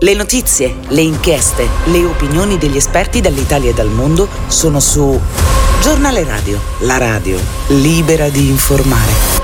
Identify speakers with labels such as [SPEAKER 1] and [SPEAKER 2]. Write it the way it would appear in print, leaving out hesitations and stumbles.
[SPEAKER 1] Le notizie, le inchieste, le opinioni degli esperti dall'Italia e dal mondo sono su Giornale Radio, la radio libera di informare.